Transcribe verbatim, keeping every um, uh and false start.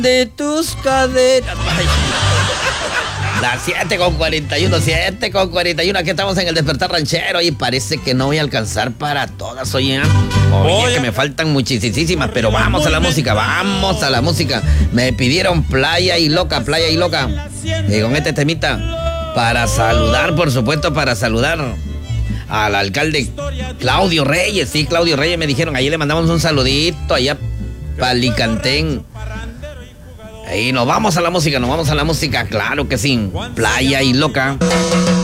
de tus caderas. Ay. Las siete con cuarenta y uno, siete con cuarenta y uno, aquí estamos en el Despertar Ranchero y parece que no voy a alcanzar para todas, oye. Oye, que me faltan muchísimas, pero vamos a la música, vamos a la música. Me pidieron Playa y Loca, Playa y Loca. Y con este temita, para saludar, por supuesto, para saludar al alcalde Claudio Reyes, sí, Claudio Reyes, me dijeron, ahí le mandamos un saludito, allá para Alicantén. Y nos vamos a la música, nos vamos a la música, claro que sí. Playa y Loca.